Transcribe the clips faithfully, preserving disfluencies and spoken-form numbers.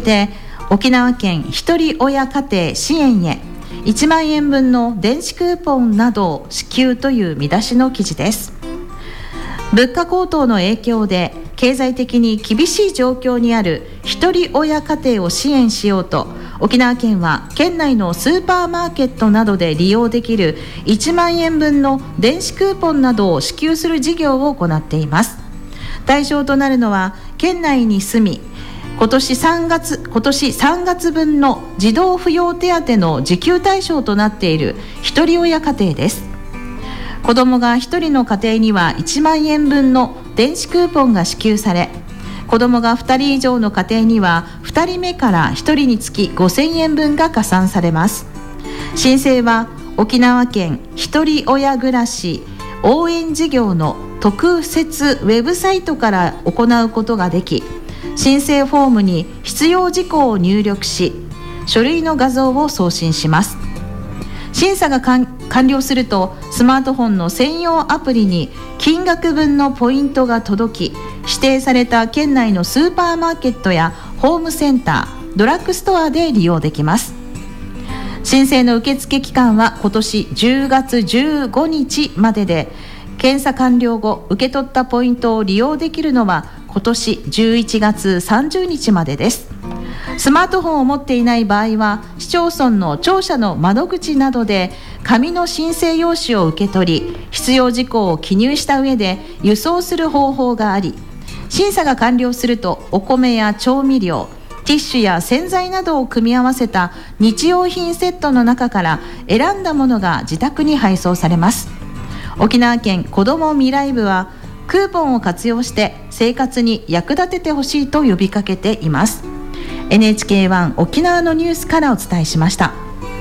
て沖縄県ひとり親家庭支援へいちまんえんぶんの電子クーポンなどを支給という見出しの記事です。物価高騰の影響で経済的に厳しい状況にあるひとり親家庭を支援しようと、沖縄県は県内のスーパーマーケットなどで利用できるいちまんえんぶんの電子クーポンなどを支給する事業を行っています。対象となるのは県内に住み今年さんがつ、今年さんがつぶんの児童扶養手当の受給対象となっているひとり親家庭です。子どもがひとりの家庭にはいちまんえんぶんの電子クーポンが支給され、子どもがふたり以上の家庭にはふたりめからひとりにつきごせんえんぶんが加算されます。申請は沖縄県ひとり親暮らし応援事業の特設ウェブサイトから行うことができ、申請フォームに必要事項を入力し、書類の画像を送信します。審査が完了するとスマートフォンの専用アプリに金額分のポイントが届き、指定された県内のスーパーマーケットやホームセンター、ドラッグストアで利用できます。申請の受付期間は今年じゅうがつじゅうごにちまでで、検査完了後受け取ったポイントを利用できるのは今年じゅういちがつさんじゅうにちまでです。スマートフォンを持っていない場合は市町村の庁舎の窓口などで紙の申請用紙を受け取り、必要事項を記入した上で輸送する方法があり、審査が完了するとお米や調味料、ティッシュや洗剤などを組み合わせた日用品セットの中から選んだものが自宅に配送されます。沖縄県子ども未来部はクーポンを活用して生活に役立ててほしいと呼びかけています。 エヌエイチケーワン 沖縄のニュースからお伝えしました。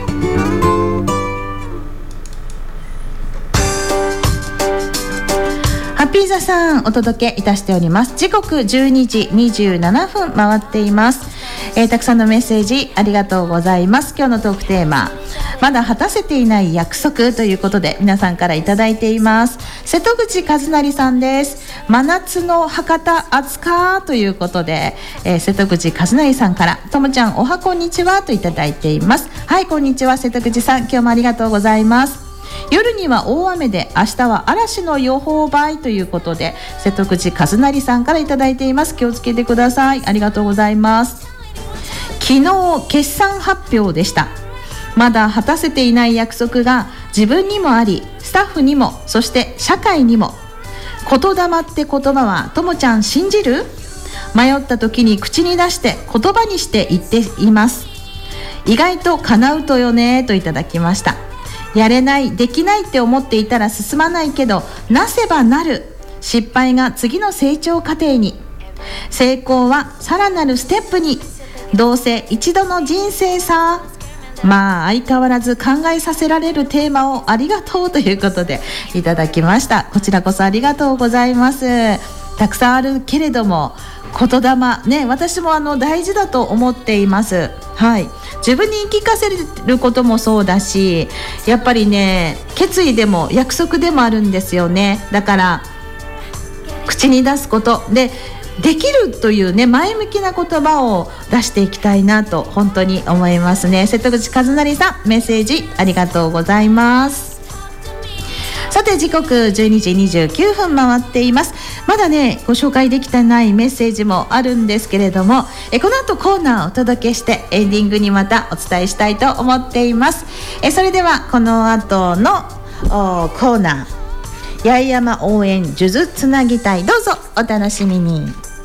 ハッピーザさんお届けいたしております。時刻じゅうにじにじゅうななふん回っています。えー、たくさんのメッセージありがとうございます。今日のトークテーマ、まだ果たせていない約束ということで皆さんからいただいています。瀬戸口和成さんです。真夏の博多暑かということで、えー、瀬戸口和成さんから、ともちゃんおはこんにちはといただいています。はい、こんにちは瀬戸口さん、今日もありがとうございます。夜には大雨で明日は嵐の予報倍ということで、瀬戸口和成さんからいただいています。気をつけてください。ありがとうございます。昨日決算発表でした。まだ果たせていない約束が自分にもあり、スタッフにも、そして社会にも。言霊って言葉はともちゃん信じる？迷った時に口に出して言葉にして言っています。意外と叶うとよねといただきました。やれない、できないって思っていたら進まないけど、なせばなる。失敗が次の成長過程に、成功はさらなるステップに。どうせ一度の人生さ。まあ相変わらず考えさせられるテーマをありがとうということでいただきました。こちらこそありがとうございます。たくさんあるけれども言霊ね、私もあの大事だと思っています。はい、自分に言い聞かせることもそうだし、やっぱりね、決意でも約束でもあるんですよね。だから口に出すことでできるというね、前向きな言葉を出していきたいなと本当に思いますね。瀬戸口和成さん、メッセージありがとうございます。さて時刻じゅうにじにじゅうきゅうふん回っています。まだねご紹介できてないメッセージもあるんですけれども、えこの後コーナーをお届けしてエンディングにまたお伝えしたいと思っています。えそれではこの後のコーナー、八重山応援数珠つなぎたい、どうぞお楽しみに。